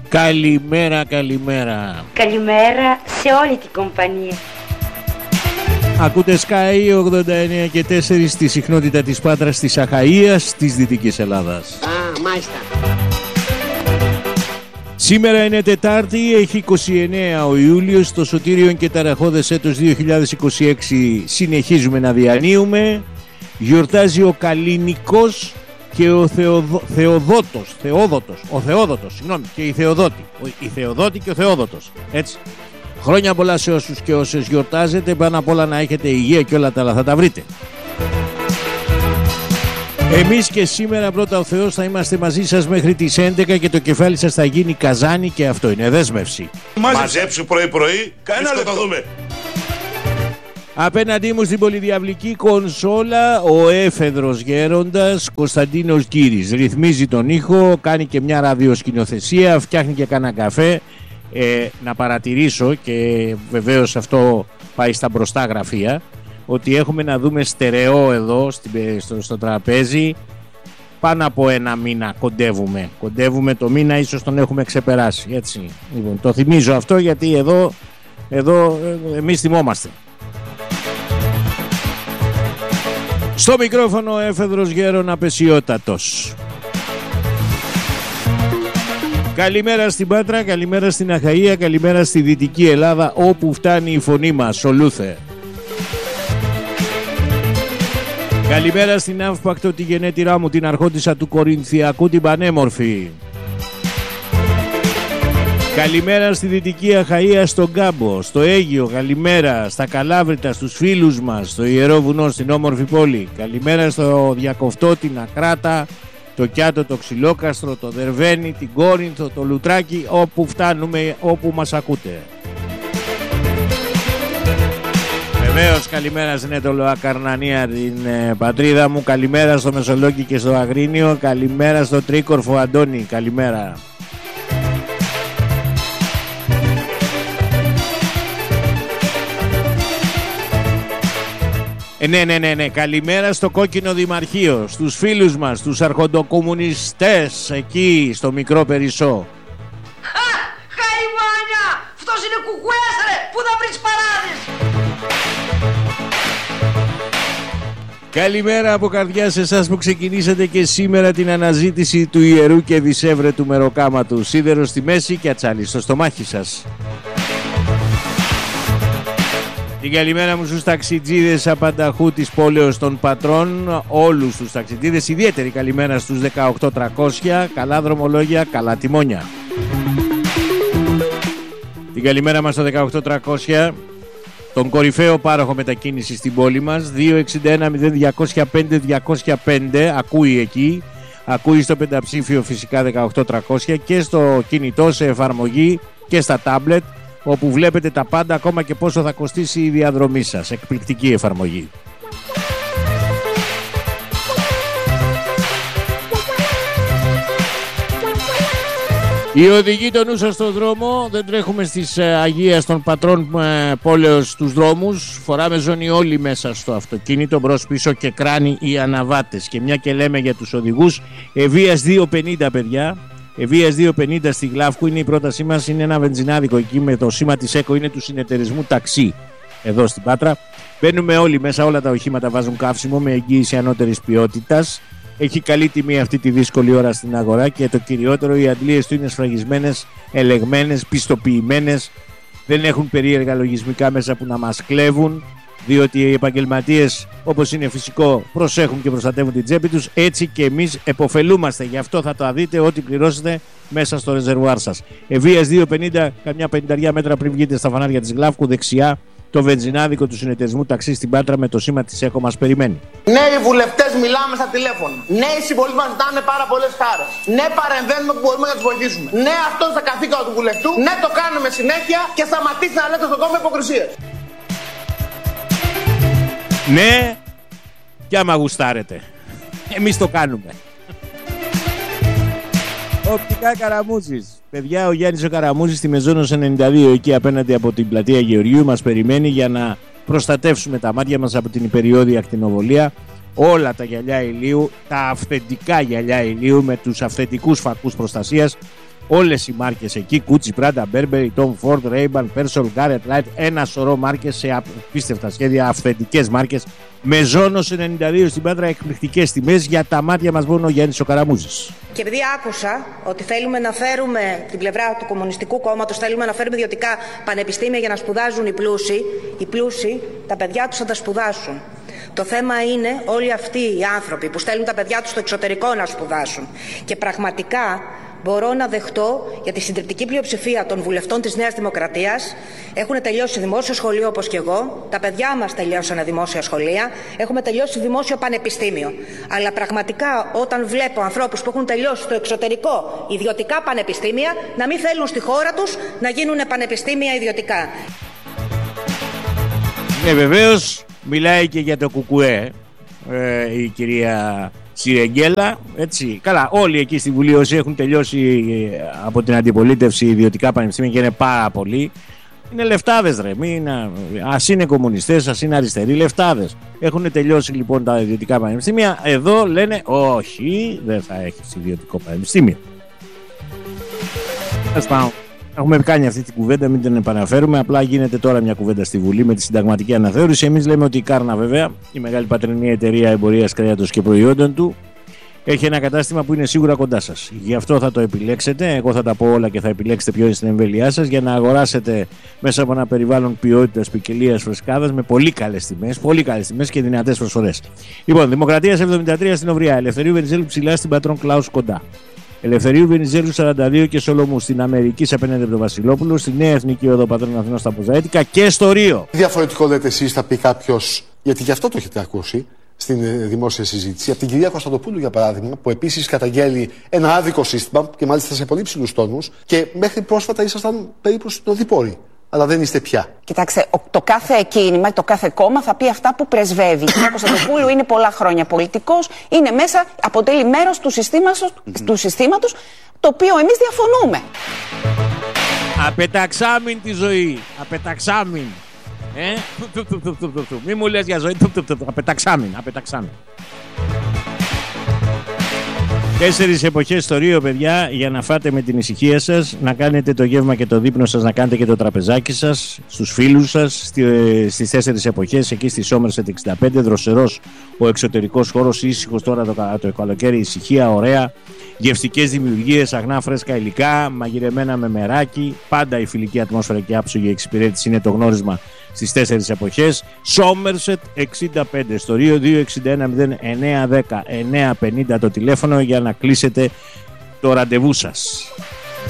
Καλημέρα, καλημέρα. Καλημέρα σε όλη την κομπανία. Ακούτε Sky 89 και 4 στη συχνότητα της Πάτρας της Αχαΐας της Δυτικής Ελλάδας. Μάλιστα. Σήμερα είναι Τετάρτη, έχει 29 ο Ιούλιος, το σωτήριον και ταραχώδες έτος 2026 συνεχίζουμε να διανύουμε. Γιορτάζει ο Καλλινικός και ο Θεοδότος, και η Θεοδότη. Η Θεοδότη και ο Θεόδοτος, έτσι. Χρόνια πολλά σε όσους και όσες γιορτάζετε, πάνω απ' όλα να έχετε υγεία και όλα τα άλλα θα τα βρείτε. Εμείς και σήμερα πρώτα ο Θεός θα είμαστε μαζί σας μέχρι τις 11 και το κεφάλι σας θα γίνει καζάνι και αυτό είναι δέσμευση. Μαζέψου πρωί-πρωί, κανένα λεπτό το δούμε. Απέναντί μου στην πολυδιαυλική κονσόλα ο έφεδρος γέροντας Κωνσταντίνος Κύρις. Ρυθμίζει τον ήχο, κάνει και μια ραδιοσκηνοθεσία, φτιάχνει και κάνα καφέ. Να παρατηρήσω και βεβαίως αυτό πάει στα μπροστά γραφεία ότι έχουμε να δούμε στερεό εδώ στο τραπέζι πάνω από ένα μήνα κοντεύουμε το μήνα, ίσως τον έχουμε ξεπεράσει, έτσι. Λοιπόν, το θυμίζω αυτό γιατί εδώ εμείς θυμόμαστε. Στο μικρόφωνο ο έφεδρος γέρον απεσιότατος. Καλημέρα στην Πάτρα, καλημέρα στην Αχαΐα, καλημέρα στη Δυτική Ελλάδα όπου φτάνει η φωνή μας, ο Λούθε. Καλημέρα στην Αύπακτο, τη γενέτειρά μου, την αρχόντισσα του Κορινθιακού, την πανέμορφη. Καλημέρα στη Δυτική Αχαΐα, στον Κάμπο, στο Αίγιο, καλημέρα στα Καλάβρητα, στους φίλους μας, στο Ιερό Βουνό, στην όμορφη πόλη. Καλημέρα στο Διακοφτό, την Ακράτα, το Κιάτο, το Ξυλόκαστρο, το Δερβένι, την Κόρινθο, το Λουτράκι, όπου φτάνουμε, όπου μας ακούτε. Βεβαίως καλημέρα στην Ετωλοά Καρνανία, την πατρίδα μου, καλημέρα στο Μεσολόγγι και στο Αγρίνιο, καλημέρα στο Τρίκορφο Αντώνη, καλημέρα. Ναι, καλημέρα στο Κόκκινο Δημαρχείο, στους φίλους μας, τους αρχοντοκομμουνιστές εκεί στο Μικρό Περισσό. Χαϊμάνια! Αυτός είναι κουκουές ρε! Πού θα βρεις παράδεις! Καλημέρα από καρδιά σε εσάς που ξεκινήσατε και σήμερα την αναζήτηση του ιερού και δισεύρετου μεροκάματου. Σίδερο στη μέση και ατσάλι στο στομάχι σας. Την καλημέρα μου στους ταξιτζίδες απανταχού της πόλεως των Πατρών, όλους τους ταξιτζίδες, ιδιαίτερη καλημέρα στους 18300, καλά δρομολόγια, καλά τιμόνια. Την καλημέρα μας στο 18300, τον κορυφαίο πάροχο μετακίνησης στην πόλη μας, 261-0205-205, ακούει εκεί, ακούει στο πενταψήφιο φυσικά 18300 και στο κινητό σε εφαρμογή και στα τάμπλετ, όπου βλέπετε τα πάντα, ακόμα και πόσο θα κοστίσει η διαδρομή σας. Εκπληκτική εφαρμογή. Οι οδηγοί των νου σας στον δρόμο, δεν τρέχουμε στις Αγίας των Πατρών πόλεως τους δρόμους, φοράμε ζώνη όλοι μέσα στο αυτοκίνητο, μπρος πίσω και κράνη οι αναβάτες. Και μια και λέμε για τους οδηγούς, Ευβοίας 250 παιδιά, Ευβοίας 250 στη Γλάφκου είναι η πρότασή μας, είναι ένα βενζινάδικο εκεί με το σήμα της ΕΚΟ, είναι του συνεταιρισμού ταξί εδώ στην Πάτρα. Μπαίνουμε όλοι μέσα, όλα τα οχήματα βάζουν καύσιμο με εγγύηση ανώτερης ποιότητας. Έχει καλή τιμή αυτή τη δύσκολη ώρα στην αγορά και το κυριότερο, οι αντλίες του είναι σφραγισμένες, ελεγμένες, πιστοποιημένες. Δεν έχουν περίεργα λογισμικά μέσα που να μας κλέβουν, διότι οι επαγγελματίες, όπως είναι φυσικό, προσέχουν και προστατεύουν την τσέπη τους. Έτσι και εμείς επωφελούμαστε. Γι' αυτό θα το δείτε ό,τι πληρώσετε μέσα στο ρεζερβουάρ σας. Ευβοίας 250, καμιά 50 μέτρα πριν βγείτε στα φανάρια της Γλάφκου, δεξιά το βενζινάδικο του συνεταιρισμού ταξί στην Πάτρα με το σήμα της ΕΚΟ μας περιμένει. Νέοι βουλευτές μιλάμε στα τηλέφωνα. Νέοι συμπολίτες μας ζητάνε πάρα πολλές χάρες. Ναι, παρεμβαίνουμε που μπορούμε να τους βοηθήσουμε. Ναι, αυτό είναι στα καθήκοντα του βουλευτού. Ναι, το κάνουμε συνέχεια και σταματήστε να λέτε στον κόμμα υποκρισίες. Ναι, και άμα γουστάρετε. Εμείς το κάνουμε. Οπτικά Καραμούζης. Παιδιά, ο Γιάννης ο Καραμούζης στη Μεζόνος 92, εκεί απέναντι από την πλατεία Γεωργίου, μας περιμένει για να προστατεύσουμε τα μάτια μας από την υπεριώδη ακτινοβολία. Όλα τα γυαλιά ηλίου, τα αυθεντικά γυαλιά ηλίου με τους αυθεντικούς φακούς προστασίας Όλες οι μάρκες εκεί, Gucci, Prada, Burberry, Tom Ford, Ray-Ban, Persol, Garrett Light, ένα σωρό μάρκες σε απίστευτα σχέδια, αυθεντικές μάρκες. Με Ζώνος 92 στην Πάτρα, εκπληκτικές τιμές για τα μάτια μας μόνο ο Γιάννης ο Καραμούζης. Και επειδή άκουσα ότι θέλουμε να φέρουμε την πλευρά του Κομμουνιστικού Κόμματος, θέλουμε να φέρουμε ιδιωτικά πανεπιστήμια για να σπουδάζουν οι πλούσιοι, τα παιδιά τους θα τα σπουδάσουν. Το θέμα είναι όλοι αυτοί οι άνθρωποι που στέλνουν τα παιδιά τους στο εξωτερικό να σπουδάσουν. Και πραγματικά μπορώ να δεχτώ, για τη συντριπτική πλειοψηφία των βουλευτών της Νέας Δημοκρατίας έχουν τελειώσει δημόσιο σχολείο όπως και εγώ, τα παιδιά μας τελειώσανε δημόσια σχολεία, έχουμε τελειώσει δημόσιο πανεπιστήμιο. Αλλά πραγματικά όταν βλέπω ανθρώπους που έχουν τελειώσει στο εξωτερικό ιδιωτικά πανεπιστήμια να μην θέλουν στη χώρα τους να γίνουν πανεπιστήμια ιδιωτικά. Ναι, βεβαίως μιλάει και για το ΚΚΕ η κυρία Σιρεγγέλα, έτσι. Καλά, όλοι εκεί στη Βουλή όσοι έχουν τελειώσει από την αντιπολίτευση ιδιωτικά πανεπιστήμια και είναι πάρα πολλοί, είναι λεφτάδες ρε. Ας είναι κομμουνιστές, ας είναι αριστεροί, λεφτάδες. Έχουν τελειώσει λοιπόν τα ιδιωτικά πανεπιστήμια. Εδώ λένε όχι, δεν θα έχεις ιδιωτικό πανεπιστήμιο. Έχουμε κάνει αυτή την κουβέντα, μην την επαναφέρουμε. Απλά γίνεται τώρα μια κουβέντα στη Βουλή με τη συνταγματική αναθεώρηση. Εμείς λέμε ότι η Κάρνα, βέβαια, η μεγάλη πατρινή εταιρεία εμπορίας κρέατος και προϊόντων του, έχει ένα κατάστημα που είναι σίγουρα κοντά σας. Γι' αυτό θα το επιλέξετε. Εγώ θα τα πω όλα και θα επιλέξετε ποιο είναι στην εμβέλειά σας για να αγοράσετε μέσα από ένα περιβάλλον ποιότητας, ποικιλίας, φρεσκάδας με πολύ καλές τιμές και δυνατές προσφορές. Λοιπόν, Δημοκρατίας 73 στην Οβριά, Ελευθερίου Βενιζέλου ψηλά στην Πατρών Κλάους κοντά. Ελευθερίου Βενιζέλου 42 και Σολομού στην Αμερική απέναντι από τον Βασιλόπουλο, στη Νέα Εθνική Οδό Πατρών Αθηνών στα Ποζαίτικα και στο Ρίο. Διαφορετικό λέτε εσείς, θα πει κάποιος, γιατί γι' αυτό το έχετε ακούσει στην δημόσια συζήτηση, από την κυρία Κωνσταντοπούλου για παράδειγμα, που επίσης καταγγέλει ένα άδικο σύστημα και μάλιστα σε πολύ ψηλούς τόνους και μέχρι πρόσφατα ήσασταν περίπου στην οδηπόρη. Αλλά δεν είστε πια. Κοιτάξτε, το κάθε κίνημα, το κάθε κόμμα θα πει αυτά που πρεσβεύει. Η κυρία Κωνσταντοπούλου είναι πολλά χρόνια πολιτικός, είναι μέσα, αποτελεί μέρος του συστήματος, το οποίο εμείς διαφωνούμε. Απεταξάμιν τη ζωή. Απεταξάμιν. Μη μου λες για ζωή. Απεταξάμιν. 4 εποχές στο Ρίο, παιδιά, για να φάτε με την ησυχία σας, να κάνετε το γεύμα και το δείπνο σας, να κάνετε και το τραπεζάκι σας, στους φίλους σας, στις 4 εποχές, εκεί στη Σόμερσετ 65, δροσερός ο εξωτερικός χώρος, ήσυχος τώρα το καλοκαίρι, ησυχία, ωραία, γευστικές δημιουργίες, αγνά φρέσκα υλικά, μαγειρεμένα με μεράκι, πάντα η φιλική ατμόσφαιρα και άψογη εξυπηρέτηση είναι το γνώρισμα στις 4 εποχές. Σόμερσετ 65 στο Ρίο, 261-0910-950 το τηλέφωνο για να κλείσετε το ραντεβού σας.